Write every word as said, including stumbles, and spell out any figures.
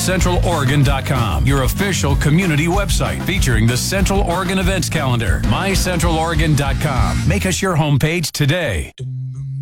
central oregon dot com, your official community website featuring the Central Oregon events calendar. my central oregon dot com. Make us your homepage today.